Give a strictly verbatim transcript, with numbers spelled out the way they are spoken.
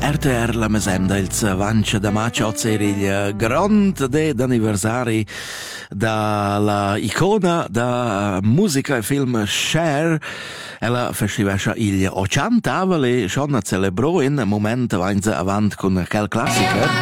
R T R la mesenda ils vancia da macio zer il grand de d'anniversari da la icona da musica e film Cher. Ella festivascia il ottanta avale schon celebrò in moment vainza avant con quel classica.